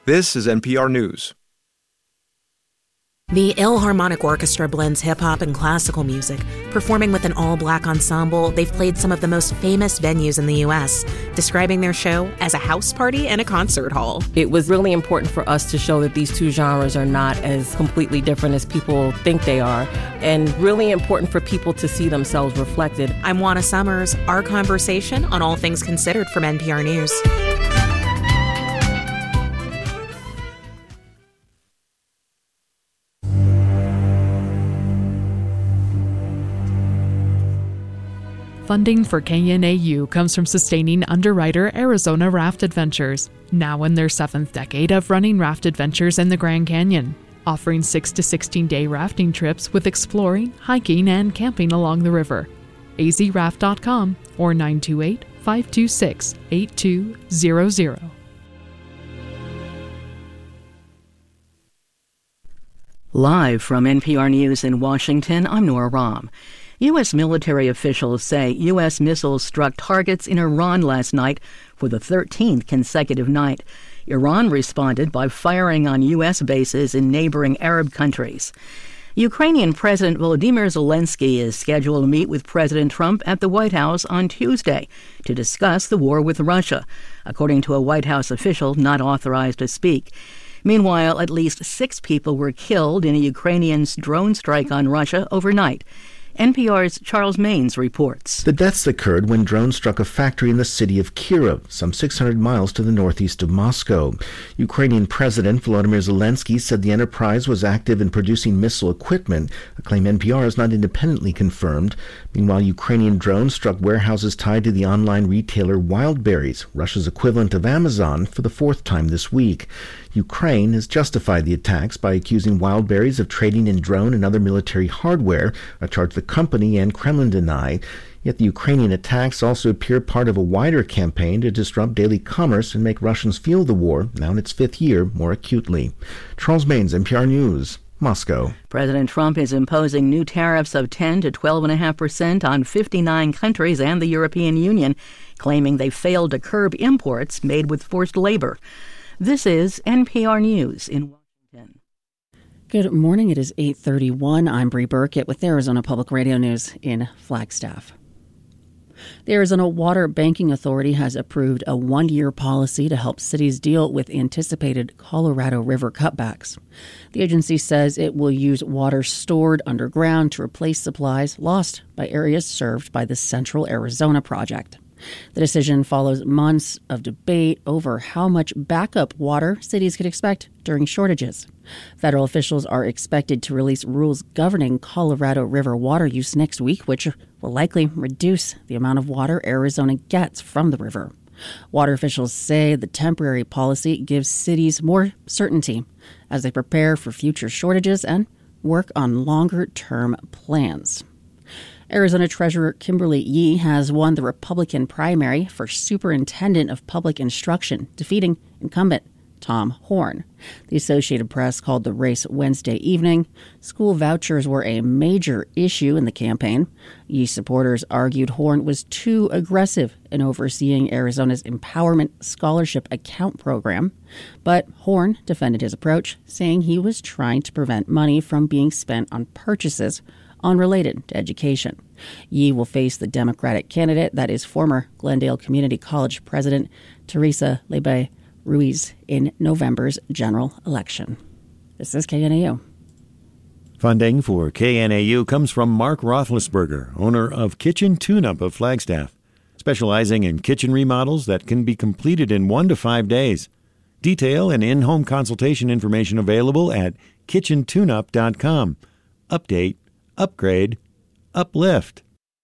This is NPR News. The Philharmonic Orchestra blends hip-hop and classical music. Performing with an all-black ensemble, they've played some of the most famous venues in the U.S., describing their show as a house party and a concert hall. It was really important for us to show that these two genres are not as completely different as people think they are, and really important for people to see themselves reflected. I'm Juana Summers. Our conversation on All Things Considered from NPR News. Funding for KNAU comes from sustaining underwriter Arizona Raft Adventures, now in their 7th decade of running raft adventures in the Grand Canyon, offering 6 to 16-day rafting trips with exploring, hiking, and camping along the river. azraft.com or 928-526-8200. Live from NPR News in Washington, I'm Nora Rahm. U.S. military officials say U.S. missiles struck targets in Iran last night for the 13th consecutive night. Iran responded by firing on U.S. bases in neighboring Arab countries. Ukrainian President Volodymyr Zelensky is scheduled to meet with President Trump at the White House on Tuesday to discuss the war with Russia, according to a White House official not authorized to speak. Meanwhile, at least 6 people were killed in a Ukrainian drone strike on Russia overnight. NPR's Charles Maines reports. The deaths occurred when drones struck a factory in the city of Kyiv, some 600 miles to the northeast of Moscow. Ukrainian President Volodymyr Zelensky said the enterprise was active in producing missile equipment, a claim NPR has not independently confirmed. Meanwhile, Ukrainian drones struck warehouses tied to the online retailer Wildberries, Russia's equivalent of Amazon, for the 4th time this week. Ukraine has justified the attacks by accusing Wildberries of trading in drone and other military hardware, a charge the company and Kremlin deny. Yet the Ukrainian attacks also appear part of a wider campaign to disrupt daily commerce and make Russians feel the war, now in its 5th year, more acutely. Charles Maines, NPR News, Moscow. President Trump is imposing new tariffs of 10 to 12.5% on 59 countries and the European Union, claiming they failed to curb imports made with forced labor. This is NPR News in Washington. Good morning. It is 8:31. I'm Bree Burkett with Arizona Public Radio News in Flagstaff. The Arizona Water Banking Authority has approved a 1-year policy to help cities deal with anticipated Colorado River cutbacks. The agency says it will use water stored underground to replace supplies lost by areas served by the Central Arizona Project. The decision follows months of debate over how much backup water cities could expect during shortages. Federal officials are expected to release rules governing Colorado River water use next week, which will likely reduce the amount of water Arizona gets from the river. Water officials say the temporary policy gives cities more certainty as they prepare for future shortages and work on longer-term plans. Arizona Treasurer Kimberly Yee has won the Republican primary for Superintendent of Public Instruction, defeating incumbent Tom Horn. The Associated Press called the race Wednesday evening. School vouchers were a major issue in the campaign. Yee supporters argued Horn was too aggressive in overseeing Arizona's Empowerment Scholarship Account program. But Horn defended his approach, saying he was trying to prevent money from being spent on purchases unrelated to education. Yee will face the Democratic candidate, that is former Glendale Community College President Teresa Lebe Ruiz, in November's general election. This is KNAU. Funding for KNAU comes from Mark Roethlisberger, owner of Kitchen Tune-Up of Flagstaff, specializing in kitchen remodels that can be completed in 1 to 5 days. Detail and in-home consultation information available at kitchentuneup.com. Update, upgrade, uplift.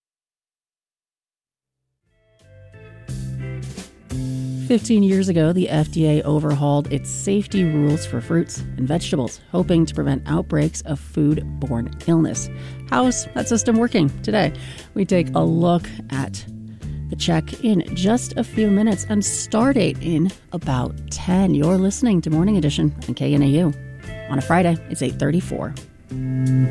"15 years ago, the FDA overhauled its safety rules for fruits and vegetables, hoping to prevent outbreaks of food-borne illness. How's that system working today? We take a look at the check in just a few minutes and start date in about 10. You're listening to Morning Edition on KNAU. On a Friday, it's 8:34.